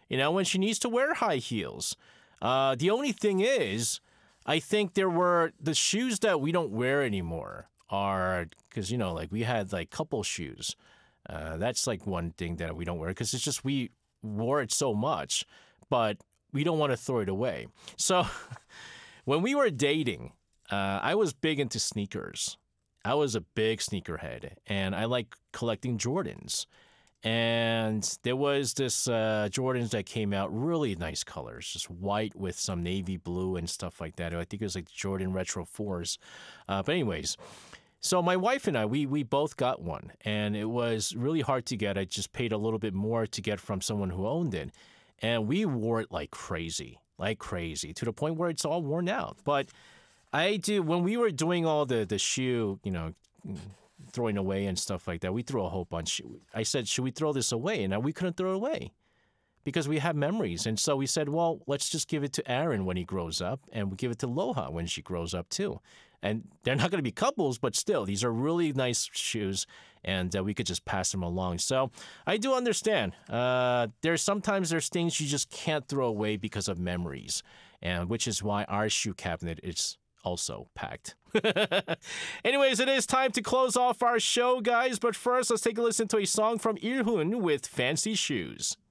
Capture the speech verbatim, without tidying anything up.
you know, when she needs to wear high heels. Uh, the only thing is, I think there were the shoes that we don't wear anymore are because, you know, like we had like couple shoes. Uh, that's like one thing that we don't wear because it's just we wore it so much, but we don't want to throw it away. So when we were dating, uh, I was big into sneakers. I was a big sneakerhead, and I like collecting Jordans. And there was this uh, Jordans that came out, really nice colors, just white with some navy blue and stuff like that. I think it was like Jordan Retro fours. Uh, but anyways, so my wife and I, we we both got one, and it was really hard to get. I just paid a little bit more to get from someone who owned it, and we wore it like crazy, like crazy, to the point where it's all worn out. But I do, when we were doing all the, the shoe, you know, throwing away and stuff like that, we threw a whole bunch. I said, should we throw this away? And we couldn't throw it away because we have memories. And so we said, well, let's just give it to Aaron when he grows up, and we give it to Loha when she grows up too. And they're not going to be couples, but still, these are really nice shoes, and uh, we could just pass them along. So I do understand. Uh, there's sometimes there's things you just can't throw away because of memories, and which is why our shoe cabinet is also packed. Anyways, it is time to close off our show, guys. But first, let's take a listen to a song from Ilhun with Fancy Shoes.